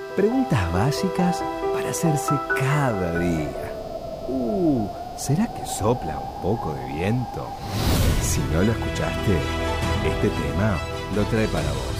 Preguntas básicas para hacerse cada día. ¿Será que sopla un poco de viento? Si no lo escuchaste, este tema lo trae para vos.